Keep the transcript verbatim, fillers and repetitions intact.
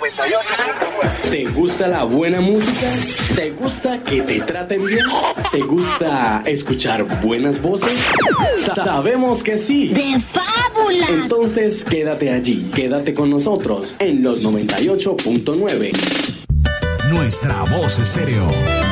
noventa y ocho punto nueve. ¿Te gusta la buena música? ¿Te gusta que te traten bien? ¿Te gusta escuchar buenas voces? Sa- Sabemos que sí. ¡De fábula! Entonces quédate allí, quédate con nosotros en los noventa y ocho punto nueve. Nuestra Voz Estéreo.